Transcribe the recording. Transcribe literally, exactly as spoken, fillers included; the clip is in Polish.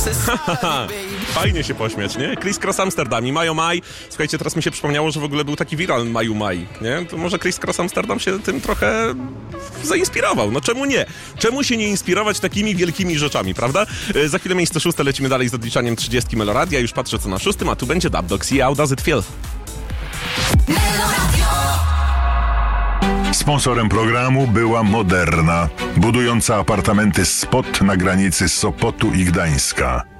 Fajnie się pośmiać, nie? Criss Cross Amsterdam i Majo Maj. Słuchajcie, teraz mi się przypomniało, że w ogóle był taki viral Maju Maj, nie? To może Criss Cross Amsterdam się tym trochę zainspirował. No czemu nie? Czemu się nie inspirować takimi wielkimi rzeczami, prawda? Yy, za chwilę miejsce szóste, lecimy dalej z odliczaniem trzydziestki Meloradia. Już patrzę co na szóstym, a tu będzie Dub Dogs i How Does It Feel? Sponsorem programu była Moderna, budująca apartamenty Spot na granicy Sopotu i Gdańska.